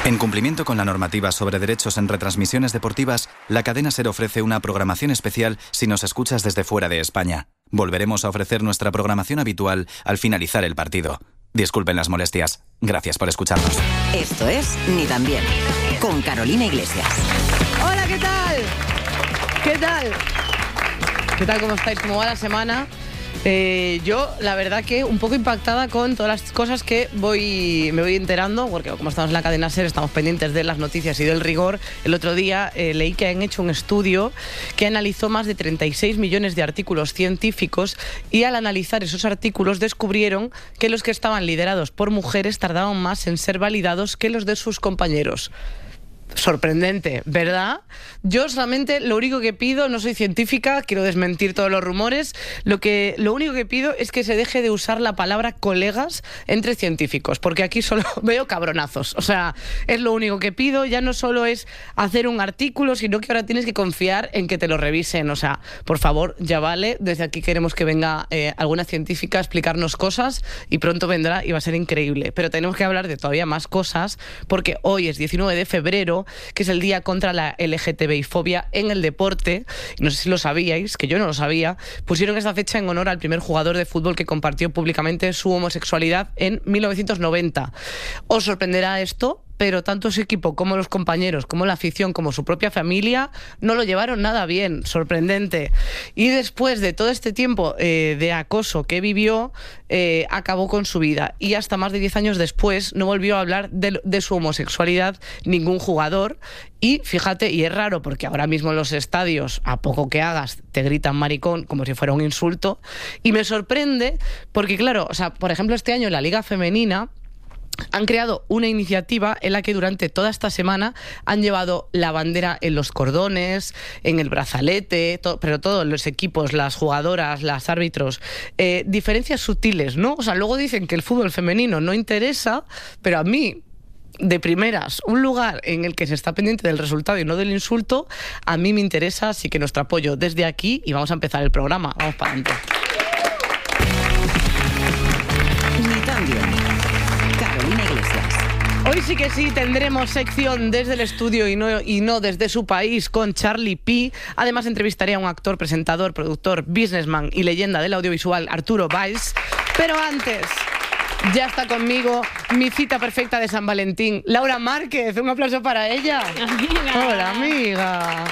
En cumplimiento con la normativa sobre derechos en retransmisiones deportivas, la cadena SER ofrece una programación especial si nos escuchas desde fuera de España. Volveremos a ofrecer nuestra programación habitual al finalizar el partido. Disculpen las molestias. Gracias por escucharnos. Esto es Ni tan bien, con Carolina Iglesias. Hola, ¿qué tal? ¿Qué tal? ¿Qué tal? ¿Cómo estáis? ¿Cómo va la semana? Yo, la verdad que un poco impactada con todas las cosas que me voy enterando, porque como estamos en la cadena SER, estamos pendientes de las noticias y del rigor. El otro día leí que han hecho un estudio que analizó más de 36 millones de artículos científicos y al analizar esos artículos descubrieron que los que estaban liderados por mujeres tardaban más en ser validados que los de sus compañeros. Sorprendente, ¿verdad? Yo solamente lo único que pido, no soy científica, quiero desmentir todos los rumores, lo único que pido es que se deje de usar la palabra colegas entre científicos, porque aquí solo veo cabronazos. O sea, es lo único que pido. Ya no solo es hacer un artículo, sino que ahora tienes que confiar en que te lo revisen. O sea, por favor, ya vale. Desde aquí queremos que venga alguna científica a explicarnos cosas y pronto vendrá y va a ser increíble. Pero tenemos que hablar de todavía más cosas, porque hoy es 19 de febrero, que es el día contra la LGTBI-fobia en el deporte. No sé si lo sabíais, que yo no lo sabía. Pusieron esta fecha en honor al primer jugador de fútbol que compartió públicamente su homosexualidad en 1990. ¿Os sorprenderá esto? Pero tanto su equipo como los compañeros, como la afición, como su propia familia, no lo llevaron nada bien. Sorprendente. Y después de todo este tiempo de acoso que vivió, acabó con su vida. Y hasta más de 10 años después no volvió a hablar de su homosexualidad ningún jugador. Y fíjate, y es raro porque ahora mismo en los estadios, a poco que hagas, te gritan maricón como si fuera un insulto. Y me sorprende porque, claro, o sea, por ejemplo, este año en la Liga Femenina han creado una iniciativa en la que durante toda esta semana han llevado la bandera en los cordones, en el brazalete, pero todos los equipos, las jugadoras, los árbitros, diferencias sutiles, ¿no? O sea, luego dicen que el fútbol femenino no interesa, pero a mí, de primeras, un lugar en el que se está pendiente del resultado y no del insulto, a mí me interesa, así que nuestro apoyo desde aquí y vamos a empezar el programa. Vamos para adelante. Ni tan bien. Carolina Iglesias. Hoy sí que sí tendremos sección desde el estudio y no desde su país con Charlie P. Además entrevistaré a un actor, presentador, productor, businessman y leyenda del audiovisual, Arturo Valls. Pero antes, ya está conmigo mi cita perfecta de San Valentín, Laura Márquez. Un aplauso para ella. Amiga. Hola, amiga.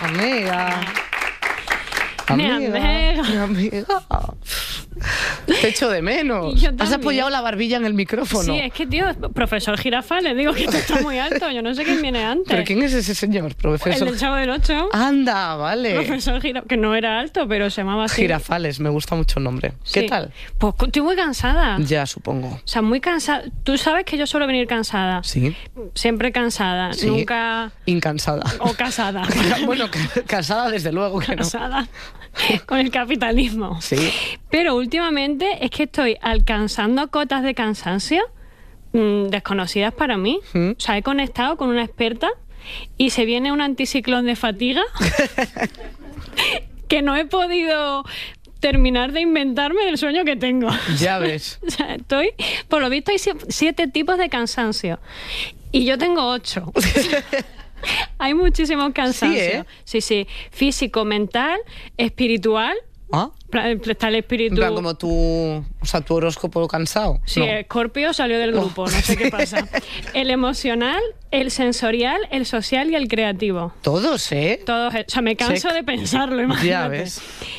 Mi amiga. Te echo de menos. Has apoyado la barbilla en el micrófono. Sí, es que, tío, profesor Jirafa, le digo que esto está muy alto. Yo no sé quién viene antes. ¿Pero quién es ese señor, profesor? El del Chavo del Ocho. Anda, vale. Profesor Jirafa, que no era alto, pero se llamaba así. Girafales, me gusta mucho el nombre. Sí. ¿Qué tal? Pues estoy muy cansada. Ya, supongo. O sea, muy cansada. Tú sabes que yo suelo venir cansada. Sí. Siempre cansada. Sí. Nunca... Incansada. O casada. Bueno, casada desde luego que no. Casada. Con el capitalismo. Sí. Pero últimamente es que estoy alcanzando cotas de cansancio desconocidas para mí. O sea, he conectado con una experta y se viene un anticiclón de fatiga que no he podido terminar de inventarme del sueño que tengo. Ya ves. O sea, por lo visto hay 7 tipos de cansancio y yo tengo 8. Hay muchísimos cansancios. Sí. Físico, mental, espiritual. ¿Ah? Está el espíritu. En plan, como tu horóscopo cansado. Sí, no. Escorpio salió del grupo, no sé qué pasa. El emocional, el sensorial, el social y el creativo. Todos, ¿eh? Todos, o sea, me canso de pensarlo, imagínate. Ya ves.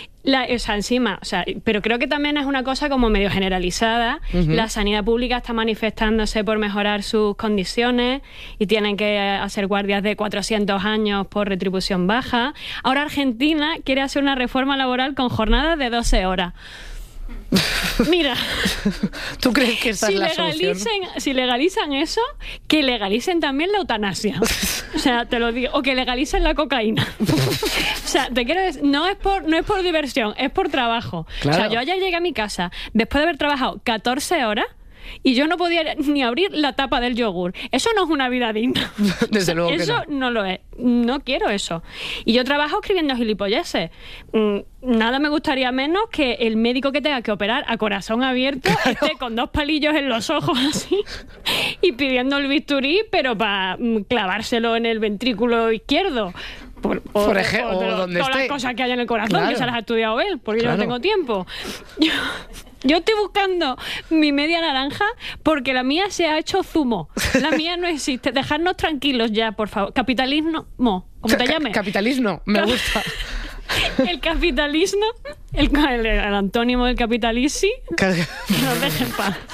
Pero creo que también es una cosa como medio generalizada. La sanidad pública está manifestándose por mejorar sus condiciones y tienen que hacer guardias de 400 años por retribución baja. Ahora Argentina quiere hacer una reforma laboral con jornadas de 12 horas. Mira, ¿tú crees que esta es la solución? Si legalizan eso, que legalicen también la eutanasia. O sea, te lo digo. O que legalicen la cocaína. O sea, te quiero decir, no es por diversión, es por trabajo. Claro. O sea, yo ayer llegué a mi casa, después de haber trabajado 14 horas, y yo no podía ni abrir la tapa del yogur. Eso no es una vida digna. Desde luego que no. Eso no lo es. No quiero eso. Y yo trabajo escribiendo gilipolleces. Nada me gustaría menos que el médico que tenga que operar a corazón abierto esté con 2 palillos en los ojos así y pidiendo el bisturí, pero para clavárselo en el ventrículo izquierdo. Por ejemplo, o donde todas esté. las cosas que hay en el corazón, Claro. que se las ha estudiado él, porque Claro. yo no tengo tiempo. Yo estoy buscando mi media naranja porque la mía se ha hecho zumo. La mía no existe. Dejadnos tranquilos ya, por favor. Capitalismo, como te llames. Capitalismo, me gusta. El capitalismo, el antónimo del capitalisi, nos dejen en paz.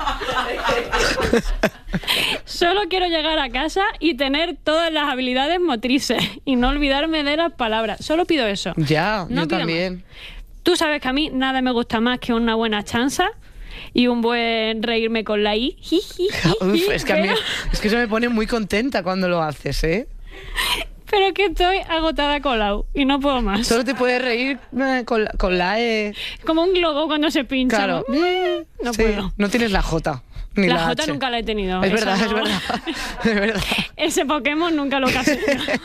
Solo quiero llegar a casa y tener todas las habilidades motrices y no olvidarme de las palabras. Solo pido eso. Ya, No yo pido también. más. Tú sabes que a mí nada me gusta más que una buena chanza y un buen reírme con la I. Uf, es que a mí, Pero- es que eso me pone muy contenta cuando lo haces, ¿eh? Pero que estoy agotada con la U y no puedo más. Solo te puedes reír con la E. Como un globo cuando se pincha. Claro. ¿no? No Sí, puedo. no tienes la J. Ni La la J H. nunca la he tenido. Es Esa verdad, no. es verdad. Es verdad. Ese Pokémon nunca lo casé.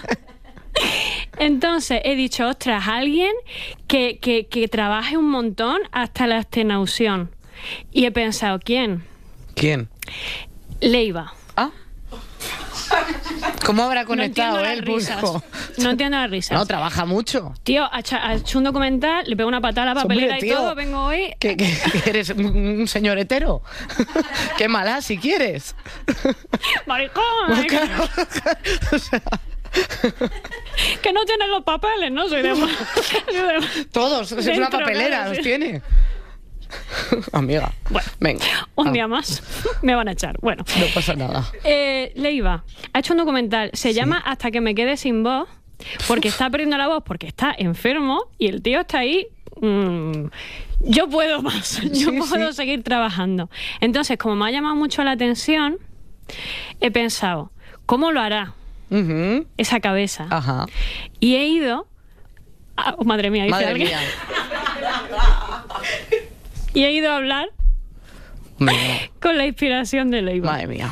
Entonces he dicho, ostras, alguien que trabaje un montón hasta la extenuación. Y he pensado, ¿quién? ¿Quién? Leiva. Ah. ¿Cómo habrá No conectado entiendo el las risas. público? No entiendo las risas. No, trabaja mucho. Tío, ha hecho un documental, le pego una patada a la papelera Hombre, y tío, todo, vengo hoy... Que eres un señor hetero. Qué mala, si quieres. ¡Maricón! Claro. O sea, Que no tienen los papeles, ¿no? Soy de... todos, es una Dentro, papelera, claro, los sí. tiene. Amiga, Bueno, venga. un Ah, día más me van a echar. Bueno, No pasa nada. Leiva ha hecho un documental, se llama Hasta que me quede sin voz, porque está perdiendo la voz, porque está enfermo y el tío está ahí. Yo puedo más, yo Sí, puedo sí. seguir trabajando. Entonces, como me ha llamado mucho la atención, he pensado, ¿cómo lo hará Ujú. esa cabeza? Ajá. Y he ido... oh, madre mía, dice Madre alguien. mía. Y he ido a hablar con la inspiración de Leiva. Madre mía.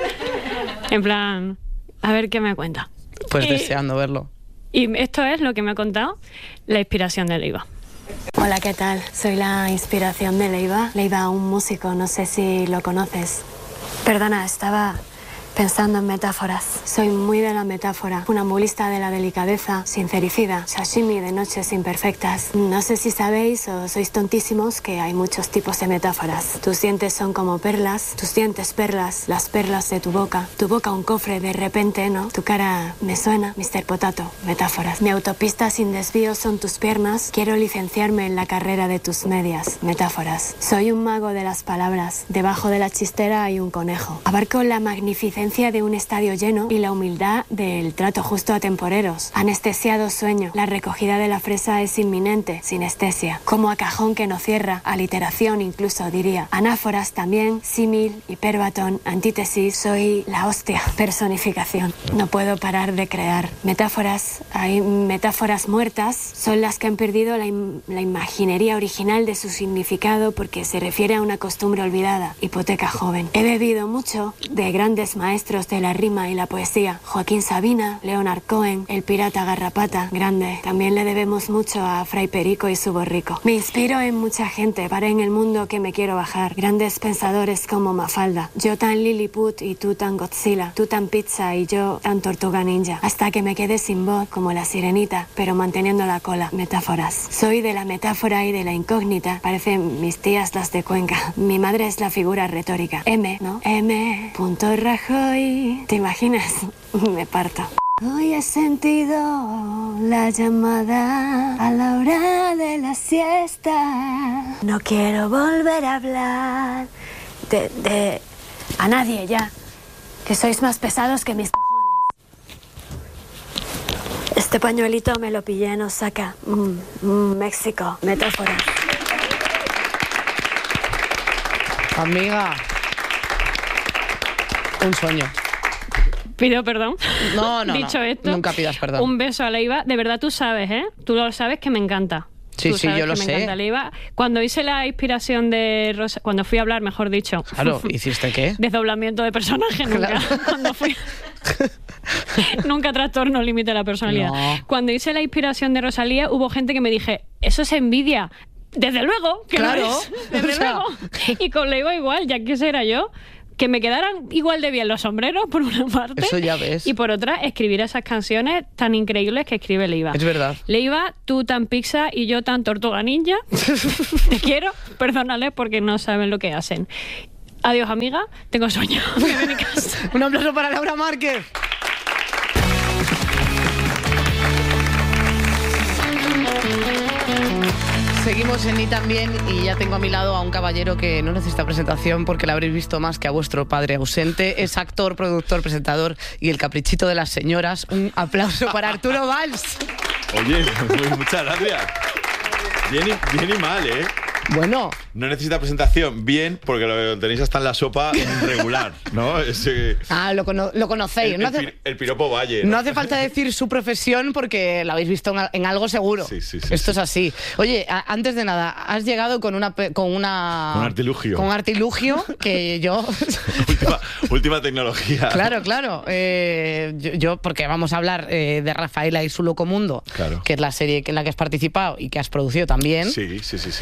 En plan, a ver qué me cuenta. Pues Y- deseando verlo. Y esto es lo que me ha contado la inspiración de Leiva. Hola, ¿qué tal? Soy la inspiración de Leiva. Leiva, un músico, no sé si lo conoces. Perdona, estaba pensando en metáforas. Soy muy de la metáfora, funambulista de la delicadeza, sincericida, sashimi de noches imperfectas. No sé si sabéis o sois tontísimos que hay muchos tipos de metáforas. Tus dientes son como perlas, tus dientes perlas, las perlas de tu boca un cofre de repente, ¿no? Tu cara me suena, Mr. Potato, metáforas. Mi autopista sin desvíos son tus piernas, quiero licenciarme en la carrera de tus medias, metáforas. Soy un mago de las palabras, debajo de la chistera hay un conejo. Abarco la magnificencia de un estadio lleno y la humildad del trato justo a temporeros. Anestesiado sueño, la recogida de la fresa es inminente, sinestesia. Como a cajón que no cierra, aliteración incluso diría. Anáforas también, símil, hiperbatón, antítesis, soy la hostia, personificación. No puedo parar de crear. Metáforas, hay metáforas muertas, son las que han perdido la imaginería original de su significado porque se refiere a una costumbre olvidada. Hipoteca joven. He bebido mucho de grandes maestros de la rima y la poesía. Joaquín Sabina, Leonard Cohen, el pirata Garrapata, grande. También le debemos mucho a Fray Perico y su borrico. Me inspiro en mucha gente, para en el mundo que me quiero bajar. Grandes pensadores como Mafalda. Yo tan Lilliput y tú tan Godzilla. Tú tan pizza y yo tan tortuga ninja. Hasta que me quede sin voz como la sirenita, pero manteniendo la cola. Metáforas. Soy de la metáfora y de la incógnita. Parecen mis tías las de Cuenca. Mi madre es la figura retórica. M, ¿no? M. Punto Rajoy. ¿Te imaginas? Me parto. Hoy he sentido la llamada a la hora de la siesta. No quiero volver a hablar a nadie ya. Que sois más pesados que mis cojones. Este pañuelito me lo pillé en Osaka, México. Metáfora. Amiga. Un sueño. Pido perdón. No, Dicho no. esto, Nunca pidas perdón. un beso a Leiva. De verdad tú sabes, ¿eh? Tú lo sabes que me encanta. Sí, Tú sí, sabes yo lo que me sé. encanta Leiva. Cuando hice la inspiración de Rosa, cuando fui a hablar, mejor dicho. Claro, ¿hiciste qué? Desdoblamiento de personaje nunca. Claro. Cuando fui... Nunca trastorno límite de la personalidad. No. Cuando hice la inspiración de Rosalía, hubo gente que me dije, eso es envidia. Desde luego, que Claro. no es. Desde O sea. luego. Y con Leiva igual, ya quisiera yo que me quedaran igual de bien los sombreros, por una parte. Eso ya ves. Y por otra, escribir esas canciones tan increíbles que escribe Leiva. Es verdad. Leiva, tú tan pizza y yo tan tortuga ninja. Te quiero, perdónales porque no saben lo que hacen. Adiós, amiga, tengo sueño. Voy a mi casa. Un aplauso para Laura Márquez. Seguimos en Ni También y ya tengo a mi lado a un caballero que no necesita presentación porque lo habréis visto más que a vuestro padre ausente. Es actor, productor, presentador y el caprichito de las señoras. Un aplauso para Arturo Valls. Oye, muchas gracias. Bien y mal, ¿eh? Bueno, No necesita presentación. Bien, porque lo tenéis hasta en la sopa regular, ¿no? lo conocéis. El piropo Valle. No hace falta decir su profesión porque la habéis visto en algo seguro. Sí, Esto es así. Oye, antes de nada, has llegado con un artilugio. Con un artilugio que yo... última tecnología. Claro. Yo, porque vamos a hablar de Rafaela y su Locomundo, Claro. que es la serie en la que has participado y que has producido también. Sí.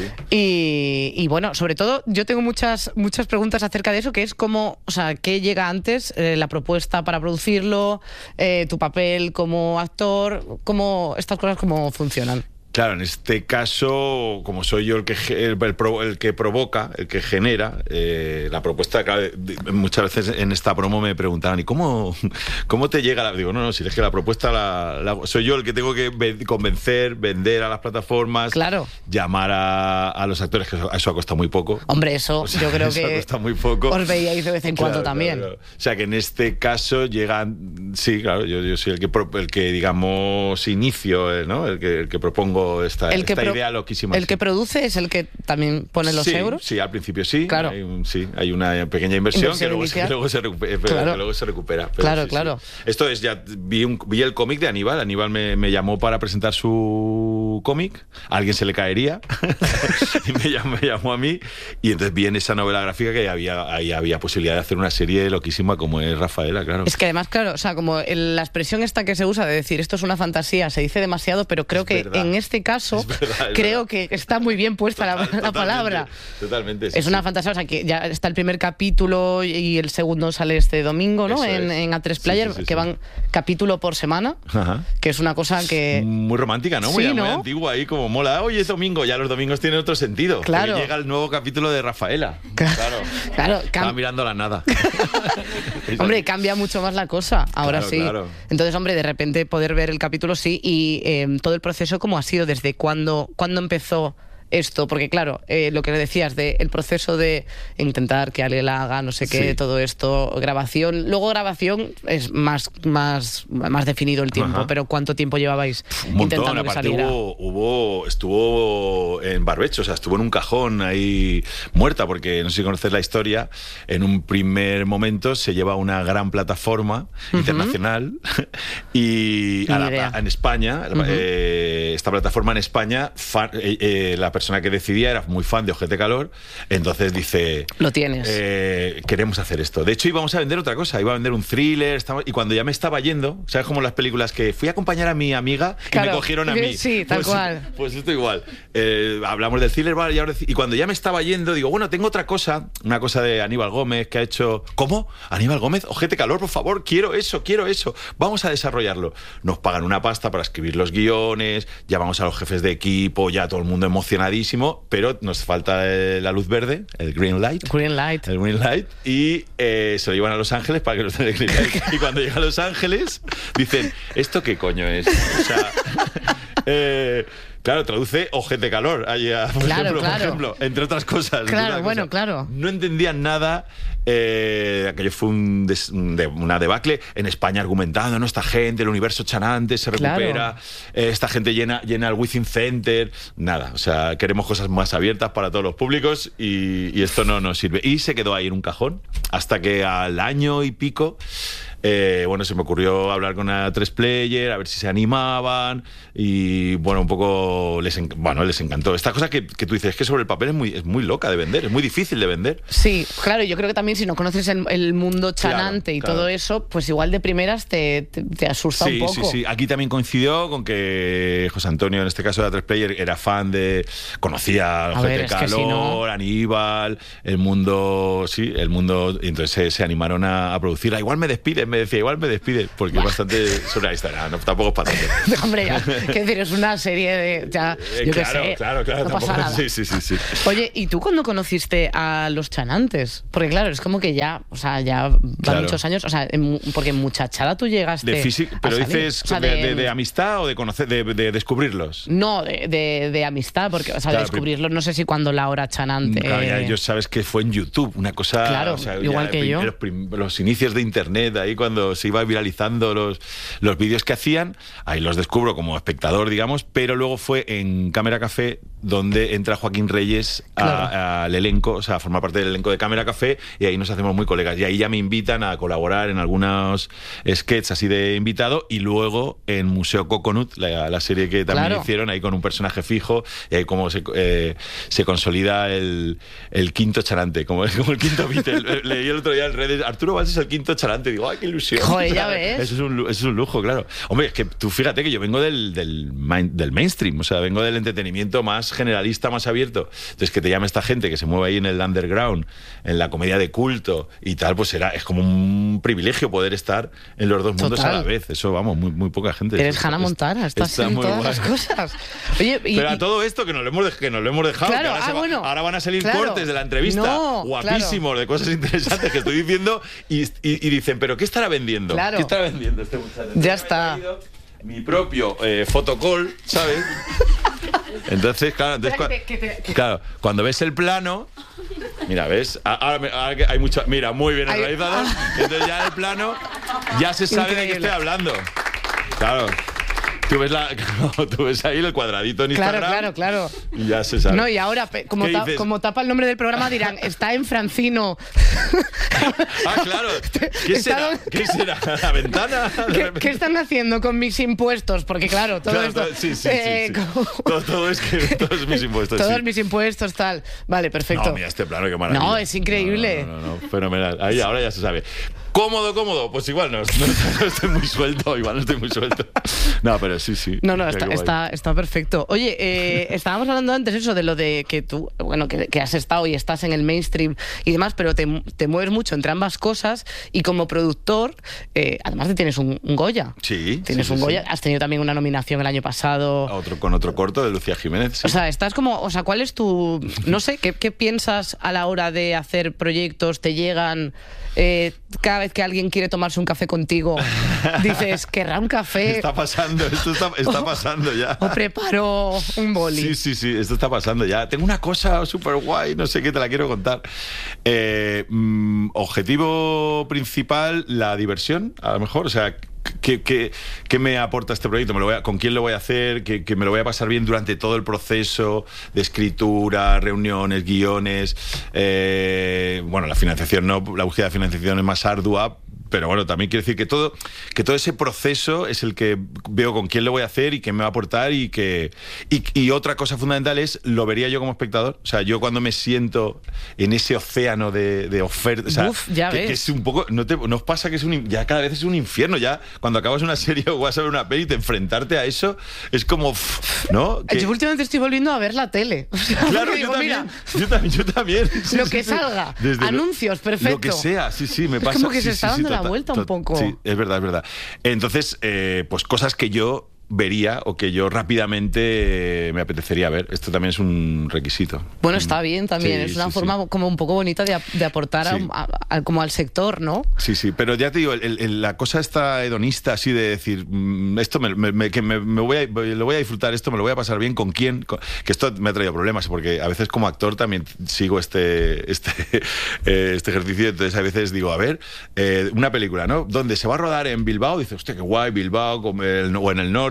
Y bueno, sobre todo, yo tengo muchas preguntas acerca de eso, que es cómo, o sea, qué llega antes, la propuesta para producirlo, tu papel como actor, estas cosas cómo funcionan. Claro, en este caso, como soy yo el que provoca, el que genera la propuesta, claro, muchas veces en esta promo me preguntaban, ¿y cómo te llega la...? Digo, no, si es que la propuesta soy yo el que tengo que convencer, vender a las plataformas, Claro. llamar a los actores, que eso ha costado muy poco. Hombre, eso O sea, yo creo eso que ha costado muy poco. os veíais de vez en cuando también. Claro. O sea, que en este caso llegan... Sí, claro, yo soy el que digamos, inicio, ¿no? El que propongo esta idea loquísima. El que produce es el que también pone los euros. Sí, al principio sí. Claro. Hay una pequeña inversión que luego se recupera. Pero Claro. Esto es, ya vi el cómic de Aníbal. Aníbal me llamó para presentar su cómic. A alguien se le caería. Y me llamó a mí. Y entonces vi en esa novela gráfica que ahí había posibilidad de hacer una serie loquísima como es Rafaela, claro. Es que además, claro, o sea, como la expresión esta que se usa de decir esto es una fantasía, se dice demasiado, pero creo que verdad. en este caso creo que está muy bien puesta la palabra. Totalmente. Es una fantasía, o sea, que ya está el primer capítulo y el segundo sale este domingo, ¿no? Eso es. En A3 Player, que van capítulo por semana, Ajá. que es una cosa que... Muy romántica, ¿no? Sí, Muy ¿no? antigua ahí, como mola. Oye, es domingo, ya los domingos tienen otro sentido. Claro. Porque llega el nuevo capítulo de Rafaela. Claro, Estaba mirando la nada. Hombre, cambia mucho más la cosa, ahora Claro, sí. claro. Entonces, hombre, de repente poder ver el capítulo sí y todo el proceso, ¿cómo ha sido? ¿Desde cuándo empezó esto? Porque claro, lo que decías el proceso de intentar que alguien la haga, no sé qué, Sí. todo esto, grabación. Luego grabación es más definido el tiempo, Ajá. pero ¿cuánto tiempo llevabais Un montón, intentando que aparte saliera? estuvo en barbecho, o sea, estuvo en un cajón ahí muerta, porque no sé si conoces la historia, en un primer momento se lleva a una gran plataforma internacional y en España, esta plataforma en España, la persona que decidía era muy fan de Ojete Calor, entonces dice... Lo tienes. Queremos hacer esto. De hecho, íbamos a vender otra cosa, iba a vender un thriller, y cuando ya me estaba yendo, ¿sabes? Como las películas que fui a acompañar a mi amiga y Claro, me cogieron a mí. sí, tal cual. Pues esto igual. Hablamos del thriller, vale, y cuando ya me estaba yendo, digo, bueno, tengo otra cosa, una cosa de Aníbal Gómez que ha hecho... ¿Cómo? ¿Aníbal Gómez? Ojete Calor, por favor, quiero eso. Vamos a desarrollarlo. Nos pagan una pasta para escribir los guiones, llamamos a los jefes de equipo, ya todo el mundo emocionadísimo, pero nos falta la luz verde, el green light. El green light. Y se lo llevan a Los Ángeles para que nos den el green light. Y cuando llega a Los Ángeles, dicen, ¿esto qué coño es? O sea... Claro, traduce Ojete Calor, por ejemplo, entre otras cosas. Claro. No entendían nada. Aquello fue una debacle. En España argumentando, ¿no? Esta gente, el universo chanante se recupera, esta gente llena el Within Center. Nada, o sea, queremos cosas más abiertas para todos los públicos y esto no nos sirve. Y se quedó ahí en un cajón hasta que al año y pico bueno, se me ocurrió hablar con a 3Player, a ver si se animaban, y bueno, un poco les encantó. Esta cosa que tú dices, es que sobre el papel es muy loca de vender, es muy difícil de vender. Sí, claro, yo creo que también si no conoces el mundo chanante y todo eso, pues igual de primeras te asusta un poco. Sí. Aquí también coincidió con que José Antonio, en este caso de A3Player, era fan conocía a Ojete Calor, Aníbal, el mundo, y entonces se animaron a producirla. Igual me despiden, porque es bastante surrealista. No, tampoco es para tanto. Hombre, ya, qué decir, es una serie de... Ya, yo qué sé, claro, no pasa nada. Sí. Oye, ¿y tú cuándo conociste a los chanantes? Porque claro, es como que ya van muchos años, o sea, porque en Muchachada tú llegaste de físico, pero dices, o sea, de amistad o de conocer, de descubrirlos. No, de amistad, porque, o sea, claro, de descubrirlos, no sé si cuando Laura Chanante... Claro, ya, yo sabes que fue en YouTube, una cosa... Claro, o sea, igual que yo. Los inicios de Internet, ahí cuando se iba viralizando los vídeos que hacían, ahí los descubro como espectador, digamos, pero luego fue en Cámara Café donde entra Joaquín Reyes al elenco, o sea, a formar parte del elenco de Cámara Café, y ahí nos hacemos muy colegas. Y ahí ya me invitan a colaborar en algunos sketches así de invitado, y luego en Museo Coconut, la serie que también hicieron, ahí con un personaje fijo, y ahí como se consolida el quinto charante, como el quinto Beatle. Leí el otro día en redes, Arturo Valls es el quinto charante, digo, ¡ay, qué ilusión! Joder, ya ves. Eso es un lujo, claro. Hombre, es que tú fíjate que yo vengo del mainstream, o sea, vengo del entretenimiento más generalista, más abierto. Entonces, que te llame esta gente que se mueve ahí en el underground, en la comedia de culto y tal, pues es como un privilegio poder estar en los dos mundos a la vez. Eso, vamos, muy poca gente. Eres Hannah Montana, estás en todas las cosas. Oye, pero a todo esto que nos lo hemos dejado, claro, que ahora van a salir cortes de la entrevista, guapísimos, de cosas interesantes que estoy diciendo, y dicen, ¿pero qué estará vendiendo? Claro. ¿Qué estará vendiendo este muchacho? Ya está. Mi propio photocall, ¿sabes? Entonces, claro, cuando ves el plano, mira, ¿ves? Ahora hay mucho, mira, muy bien organizado. Entonces ya el plano, ya se sabe de qué estoy hablando. Claro. Tú ves ahí el cuadradito en Instagram. Claro. Y ya se sabe. No, y ahora, como tapa el nombre del programa, dirán, está en Francino. Claro. ¿Qué será? ¿La ventana? ¿Qué están haciendo con mis impuestos? Porque claro, todo esto... Sí. Todo es mis impuestos. Todos mis impuestos, tal. Vale, perfecto. No, mira este plano, qué maravilla. No, es increíble. No, fenomenal. Ahí ahora ya se sabe. ¿Cómodo? Pues igual no estoy muy suelto, No, pero sí. No, está perfecto. Oye, estábamos hablando antes eso de lo de que tú, bueno, que has estado y estás en el mainstream y demás, pero te mueves mucho entre ambas cosas, y como productor, además tienes un Goya. Sí. Tienes un Goya. Has tenido también una nominación el año pasado. Con otro corto de Lucía Jiménez. Sí. O sea, estás como, ¿cuál es tu, no sé, qué piensas a la hora de hacer proyectos? ¿Te llegan cada vez que alguien quiere tomarse un café contigo, dices, querrá un café? Está pasando, esto está pasando ya. O preparo un boli. Sí, esto está pasando ya. Tengo una cosa súper guay, no sé qué, te la quiero contar. Objetivo principal, la diversión, a lo mejor, o sea... ¿Qué me aporta este proyecto? ¿Con quién lo voy a hacer? ¿Que me lo voy a pasar bien durante todo el proceso de escritura, reuniones, guiones? Bueno, la financiación no, la búsqueda de financiación es más ardua, pero bueno, también quiero decir que todo ese proceso es el que veo con quién lo voy a hacer y qué me va a aportar, y otra cosa fundamental es, lo vería yo como espectador. O sea, yo cuando me siento en ese océano de ofertas, o sea, que es un poco, ¿no os pasa que ya cada vez es un infierno? Ya cuando acabas una serie o vas a ver una peli, enfrentarte a eso es como, ¿no? Yo últimamente estoy volviendo a ver la tele. O sea, claro, digo, yo también. Sí, lo que salga, anuncios, perfecto. Lo que sea, sí, me pasa. Es como que se está dando la vuelta un poco. Sí, es verdad. Entonces, pues cosas que yo vería o que yo rápidamente me apetecería ver. Esto también es un requisito. Bueno, está bien también. Es una forma como un poco bonita de aportar como al sector, ¿no? Sí, pero ya te digo, la cosa esta hedonista así de decir, esto lo voy a disfrutar, esto me lo voy a pasar bien, ¿con quién? Que esto me ha traído problemas, porque a veces como actor también sigo este ejercicio. Entonces a veces digo, a ver, una película, ¿no? Donde se va a rodar en Bilbao, dice, hostia, qué guay, Bilbao, o en el norte,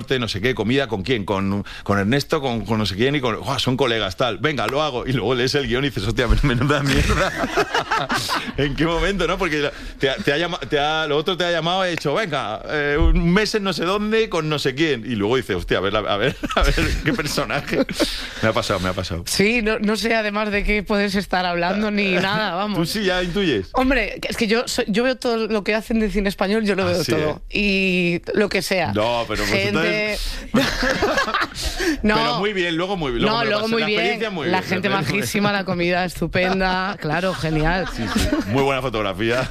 transporte, no sé qué, comida, ¿con quién? Con Ernesto, con no sé quién, y son colegas, tal, venga, lo hago. Y luego lees el guión y dices, hostia, menuda mierda. ¿En qué momento, no? Porque lo otro te ha llamado y ha dicho, venga, un mes en no sé dónde con no sé quién. Y luego dices, hostia, a ver qué personaje. Me ha pasado. Sí, no sé además de qué puedes estar hablando ni nada, vamos. Tú sí ya intuyes. Hombre, es que yo veo todo lo que hacen de cine español, yo lo veo sí, todo. Y lo que sea. No, pero gente... No. Pero muy bien, luego muy bien. Luego muy bien. Muy la bien, gente majísima, la comida estupenda. Claro, genial. Sí. Muy buena fotografía.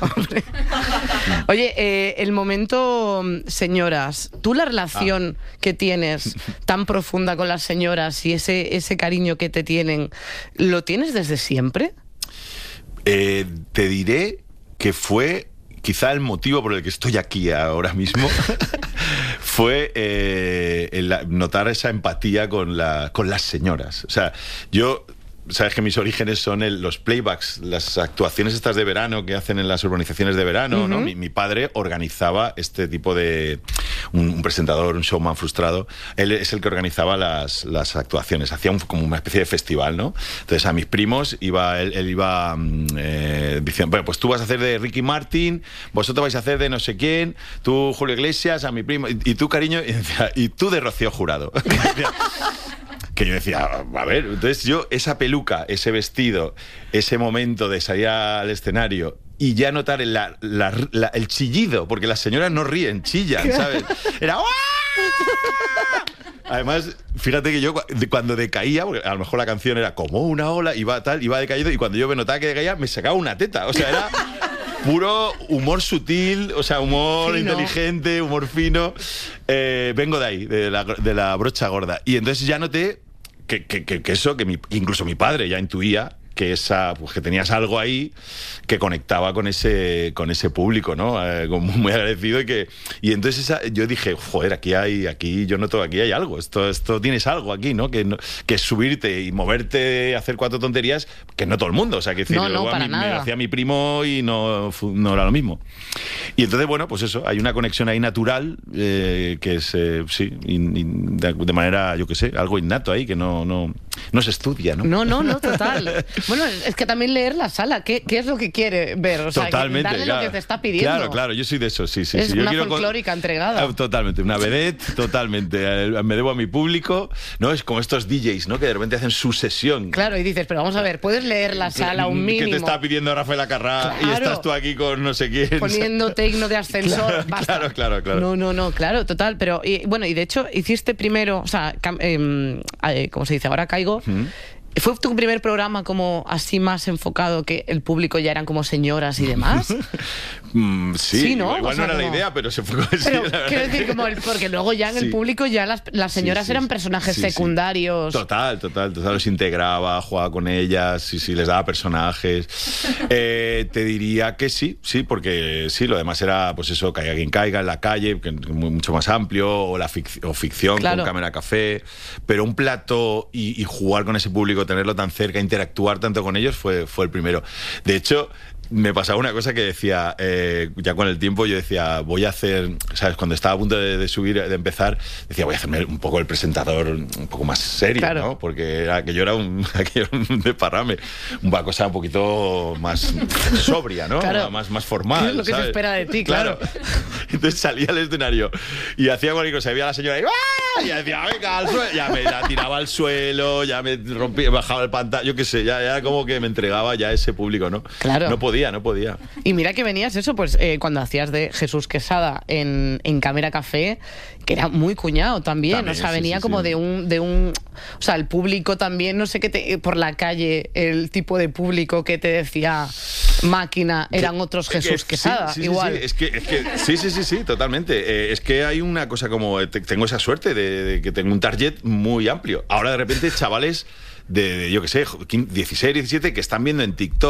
Oye, el momento señoras. ¿Tú la relación que tienes tan profunda con las señoras y ese cariño que te tienen, lo tienes desde siempre? Te diré que fue quizá el motivo por el que estoy aquí ahora mismo. Fue notar esa empatía con las señoras. O sea, sabes que mis orígenes son los playbacks, las actuaciones estas de verano que hacen en las urbanizaciones de verano, ¿no? Mi padre organizaba este tipo de... Un presentador, un showman frustrado, él es el que organizaba las actuaciones, hacía como una especie de festival, ¿no? Entonces a mis primos él iba diciendo, bueno, pues tú vas a hacer de Ricky Martin, vosotros vais a hacer de no sé quién, tú Julio Iglesias, a mi primo, y tú, cariño, y tú de Rocío Jurado. Que yo decía, a ver, entonces esa peluca, ese vestido, ese momento de salir al escenario y ya notar el chillido, porque las señoras no ríen, chillan, ¿sabes? Era ¡Uah! Además, fíjate que yo cuando decaía, porque a lo mejor la canción era como una ola, iba decaído, y cuando yo me notaba que decaía, me sacaba una teta, o sea, era... puro humor sutil, o sea, humor fino, inteligente, humor fino. Vengo de ahí, de la brocha gorda. Y entonces ya noté que eso, que incluso mi padre ya intuía que que tenías algo ahí que conectaba con ese público, ¿no? Muy agradecido y entonces yo dije, joder, aquí yo noto, aquí hay algo, esto tienes algo aquí, ¿no? Que subirte y moverte, hacer 4 tonterías, que no todo el mundo, o sea, que decir, no, para nada. Me lo hacía mi primo y no era lo mismo. Y entonces, bueno, pues eso, hay una conexión ahí natural, que es, sí, de manera, yo qué sé, algo innato ahí, que no se estudia, ¿no? No, total. Bueno, es que también leer la sala, ¿qué es lo que quiere ver? O sea, totalmente, darle claro, lo que te está pidiendo. Claro, yo soy de eso, sí. Es yo una folclórica entregada. Totalmente, una vedette, totalmente. Me debo a mi público, ¿no? Es como estos DJs, ¿no? Que de repente hacen su sesión. Claro, y dices, pero vamos a ver, puedes leer la sala un mínimo. Que te está pidiendo Rafael Acarrá, claro, y estás tú aquí con no sé quién. Poniendo tecno de ascensor, basta. Claro. No, claro, total. Pero, bueno, y de hecho, hiciste primero, o sea, ¿cómo se dice? Ahora caigo. ¿Fue tu primer programa como así más enfocado, que el público ya eran como señoras y demás? Sí, ¿no? Igual o sea, no era la idea, pero se fue con eso. Quiero decir, porque luego ya en el público ya las señoras eran personajes secundarios. Total, los integraba, jugaba con ellas, les daba personajes. Te diría que sí, porque sí, lo demás era, pues eso, Caiga quien caiga, en la calle, que mucho más amplio, o ficción, claro, con Cámara Café, pero un plato y jugar con ese público, tenerlo tan cerca, interactuar tanto con ellos, fue el primero. De hecho, me pasaba una cosa que decía, ya con el tiempo yo decía, voy a hacer, ¿sabes? Cuando estaba a punto de subir, de empezar, decía, voy a hacerme un poco el presentador un poco más serio, claro, ¿no? Porque aquello era un desparrame, una cosa un poquito más sobria, ¿no? Claro. Más formal. Es lo que ¿sabes? Se espera de ti, claro. Entonces salía al escenario y hacía cualquier cosa, y veía a la señora y decía, venga, al suelo. Ya me la tiraba al suelo, ya me rompía, bajaba el pantalla, yo qué sé, ya como que me entregaba ya a ese público, ¿no? Claro. No podía. Y mira que venías eso, pues cuando hacías de Jesús Quesada en Cámara Café, que era muy cuñado también, o sea, venía como de un, o sea, el público también, no sé qué, por la calle, el tipo de público que te decía máquina, eran otros Jesús Quesada, igual. Sí, totalmente. Es que hay una cosa como, tengo esa suerte de que tengo un target muy amplio. Ahora de repente chavales de yo qué sé, 16, 17, que están viendo en TikTok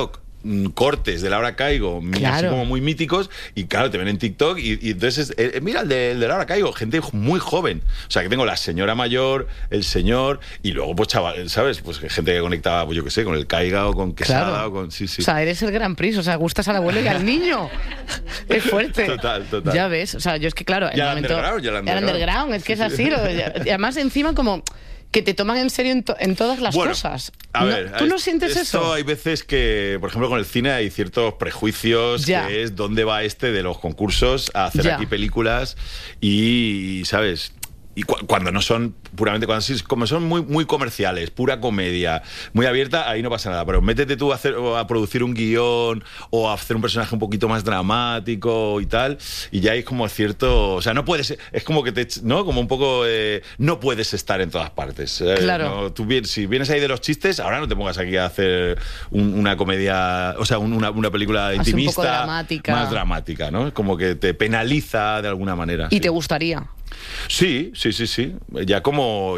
cortes de Laura Caigo, así como muy míticos, y claro, te ven en TikTok y entonces, mira el de Laura Caigo, gente muy joven. O sea, que tengo la señora mayor, el señor, y luego, pues chaval, ¿sabes? Pues gente que conectaba, pues yo qué sé, con el Caiga o con Quesada o con... Sí. O sea, eres el Gran Prix, o sea, gustas al abuelo y al niño. Es fuerte. Total. Ya ves, o sea, yo es que claro, ya el underground, es que es así. Y además encima como que te toman en serio en todas las cosas. A ver, ¿tú no sientes eso? Hay veces que, por ejemplo, con el cine hay ciertos prejuicios, que es dónde va de los concursos a hacer aquí películas y, ¿sabes? Y cuando no son puramente, como son muy comerciales, pura comedia, muy abierta, ahí no pasa nada. Pero métete tú a producir un guión o a hacer un personaje un poquito más dramático y tal, y ya hay como cierto... O sea, no puedes... Es como que ¿no? Como un poco... no puedes estar en todas partes. Claro. ¿No? Si vienes ahí de los chistes, ahora no te pongas aquí a hacer una comedia... O sea, una película intimista... Un poco dramática. Más dramática, ¿no? Como que te penaliza de alguna manera. ¿Y te gustaría? Sí. Ya como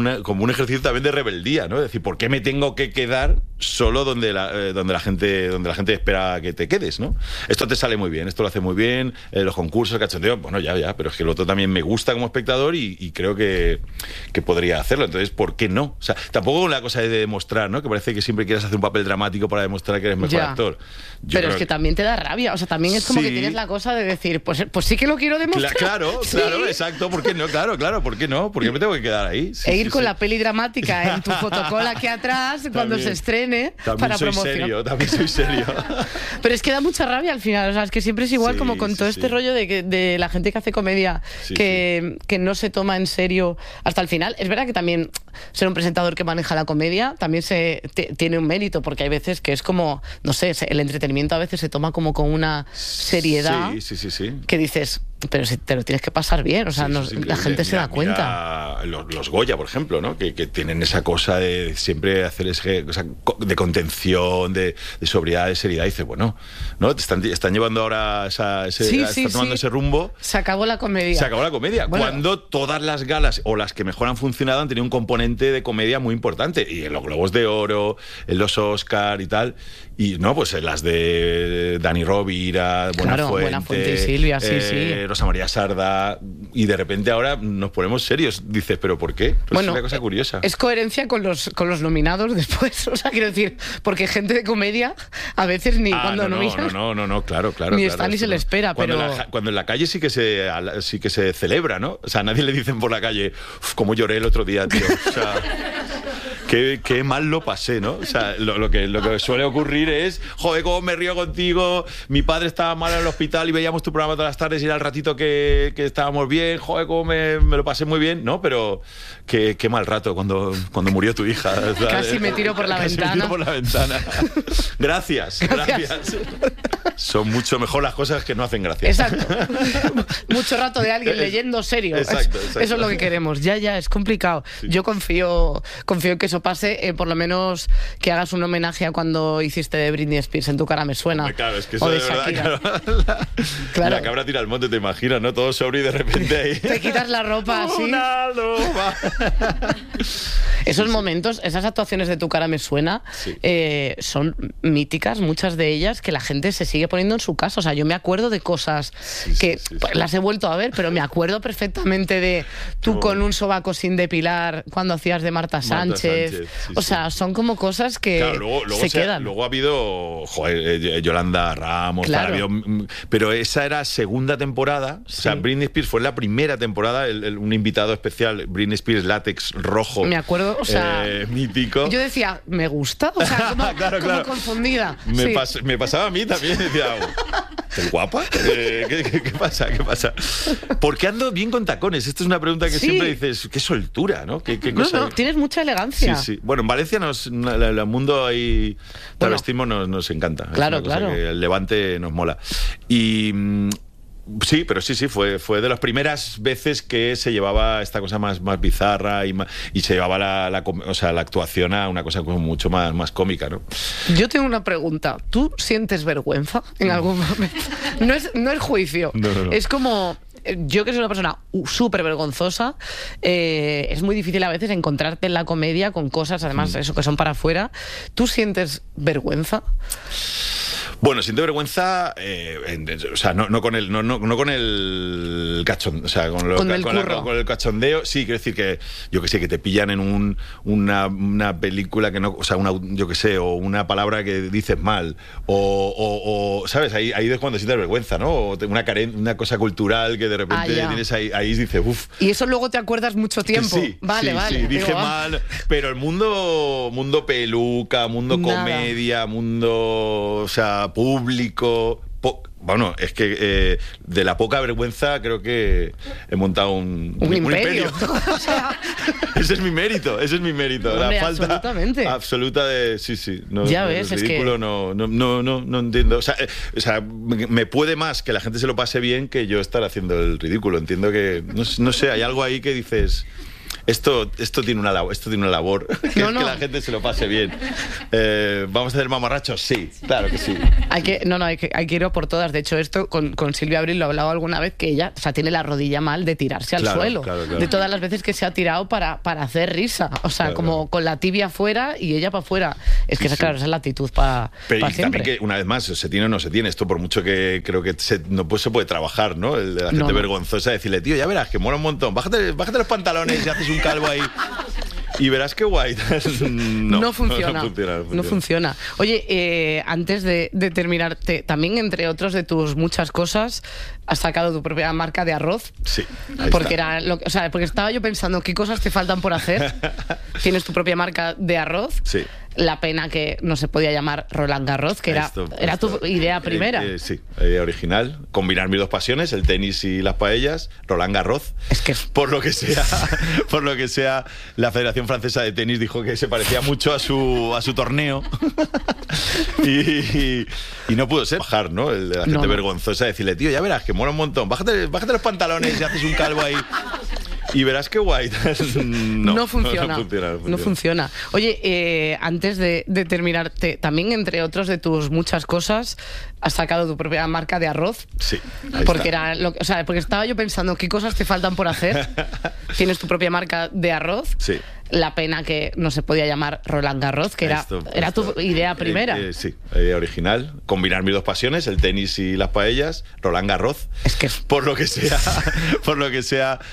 un ejercicio también de rebeldía, ¿no? Es decir, ¿por qué me tengo que quedar solo donde la gente espera que te quedes, ¿no? Esto te sale muy bien, esto lo hace muy bien, los concursos, el cachondeo, bueno, ya, pero es que el otro también me gusta como espectador y creo que podría hacerlo. Entonces, ¿por qué no? O sea, tampoco la cosa de demostrar, ¿no? Que parece que siempre quieres hacer un papel dramático para demostrar que eres mejor actor. Pero es que también te da rabia, o sea, también es como que tienes la cosa de decir, pues sí que lo quiero demostrar. Claro, exacto, ¿por qué no? Claro, ¿por qué no? ¿Por qué me tengo que quedar ahí? Ir con la peli dramática en tu fotocola aquí atrás cuando se estrene para promocionar. También soy serio. Pero es que da mucha rabia al final, o sea, es que siempre es igual como con todo este rollo de la gente que hace comedia que no se toma en serio hasta el final. Es verdad que también ser un presentador que maneja la comedia también tiene un mérito, porque hay veces que es como, no sé, el entretenimiento a veces se toma como con una seriedad que dices, pero si te lo tienes que pasar bien, o sea, la gente se da cuenta. Los Goya, por ejemplo, ¿no? Que tienen esa cosa de siempre hacer cosa de contención, de sobriedad, de seriedad. Y dices, bueno, ¿no? Te están llevando ahora están tomando ese rumbo. Se acabó la comedia. Bueno, cuando todas las galas o las que mejor han funcionado han tenido un componente de comedia muy importante. Y en los Globos de Oro, en los Oscar y tal. Y no, pues en las de Dani Rovira, Buenafuente y Silvia, Rosa María Sarda, y de repente ahora nos ponemos serios. Dices, ¿pero por qué? Pues es una cosa curiosa. Es coherencia con los nominados después. O sea, quiero decir, porque gente de comedia a veces ni cuando nominan. No, claro. Ni está ni se le espera, cuando en la calle sí que se celebra, ¿no? O sea, a nadie le dicen por la calle, cómo lloré el otro día, tío. O sea, qué mal lo pasé, ¿no? O sea, lo que suele ocurrir es, joder, cómo me río contigo, mi padre estaba mal en el hospital y veíamos tu programa todas las tardes y era el ratito que estábamos bien, joder, cómo me lo pasé muy bien, ¿no? Pero qué mal rato cuando murió tu hija. Casi me tiro por la ventana. Gracias. Son mucho mejor las cosas que no hacen gracia. Exacto. Mucho rato de alguien leyendo serio. Exacto. Eso es lo que queremos. Ya, es complicado. Sí. Yo confío en que eso pase, por lo menos que hagas un homenaje a cuando hiciste de Britney Spears en Tu cara me suena. Claro, es que eso de verdad, claro. La cabra tira al monte, te imaginas, ¿no? Todo sobre y de repente ahí... Te quitas la ropa así. Una loba. Esos momentos, esas actuaciones de Tu cara me suena, son míticas, muchas de ellas, que la gente se sigue poniendo en su casa. O sea, yo me acuerdo de cosas que las he vuelto a ver, pero me acuerdo perfectamente de tú con un sobaco sin depilar cuando hacías de Marta Sánchez. O sea, son como cosas que luego se quedan. Luego ha habido Yolanda Ramos, pero esa era segunda temporada. O sea, Britney Spears fue la primera temporada, un invitado especial, Britney Spears látex rojo. Me acuerdo, o sea, mítico. Yo decía, me gusta, o sea, como confundida. Me pasaba a mí también, decía, ¿estás guapa? ¿Qué pasa? Porque ando bien con tacones. Esta es una pregunta que siempre dices, qué soltura, ¿no? ¿Qué cosa? No, tienes mucha elegancia. Sí. Bueno, en Valencia el mundo ahí travestismo nos encanta. Claro. Que el Levante nos mola. Y sí, pero sí, fue de las primeras veces que se llevaba esta cosa más bizarra y se llevaba la actuación a una cosa como mucho más cómica, ¿no? Yo tengo una pregunta. ¿Tú sientes vergüenza en algún momento? No es juicio. No. Es como yo que soy una persona súper vergonzosa, es muy difícil a veces encontrarte en la comedia con cosas, además, eso que son para afuera. ¿Tú sientes vergüenza? Bueno, siento vergüenza, o sea, no con el cachondeo, o sea, con el cachondeo. Sí, quiero decir que, yo que sé, que te pillan en una película que no, o sea, yo que sé, o una palabra que dices mal, o ¿sabes? Ahí es cuando sientes vergüenza, ¿no? O una cosa cultural que de repente tienes ahí dices, uff. Y eso luego te acuerdas mucho tiempo. Sí, vale. Sí, dije mal, pero el mundo peluca, mundo comedia, mundo, o sea, público. Bueno, es que de la poca vergüenza creo que he montado un imperio. O sea, ese es mi mérito. Hombre, la falta absoluta de... Sí. No, ya ves, es ridículo, es que... no entiendo. O sea, me puede más que la gente se lo pase bien que yo estar haciendo el ridículo. Entiendo que... No sé, hay algo ahí que dices... Esto tiene una labor, que la gente se lo pase bien. ¿Vamos a hacer mamarrachos? Sí, claro que sí. Hay que ir a por todas. De hecho, esto con Silvia Abril lo he hablado alguna vez, que ella, o sea, tiene la rodilla mal de tirarse al suelo. Claro. De todas las veces que se ha tirado para hacer risa. O sea, como con la tibia afuera y ella para afuera. Es que esa es la actitud para siempre. También que, una vez más, se tiene o no se tiene. Esto por mucho que creo que no se puede trabajar, ¿no? El de la gente vergonzosa, decirle, tío, ya verás, que mola un montón. Bájate los pantalones y haces un calvo ahí y verás qué guay. No funciona. Oye, antes de terminarte, también entre otros de tus muchas cosas has sacado tu propia marca de arroz. Sí, porque porque estaba yo pensando qué cosas te faltan por hacer. Tienes tu propia marca de arroz. Sí. La pena que no se podía llamar Roland Garros, que era tu idea primera. Sí, idea original. Combinar mis dos pasiones, el tenis y las paellas. Roland Garros. Es que por lo que sea, la Federación Francesa de Tenis dijo que se parecía mucho a su torneo. y no pudo ser. Bajar, ¿no? El de la gente vergonzosa, decirle, tío, ya verás, que mola un montón. Bájate los pantalones y haces un calvo ahí. Y verás qué guay. No funciona. Oye, antes de terminarte, también entre otros de tus muchas cosas has sacado tu propia marca de arroz. Sí. Porque porque estaba yo pensando qué cosas te faltan por hacer. Tienes tu propia marca de arroz. Sí. La pena que no se podía llamar Roland Garros, que era tu idea primera. Sí, idea original. Combinar mis dos pasiones, el tenis y las paellas. Roland Garros. Es que por lo que sea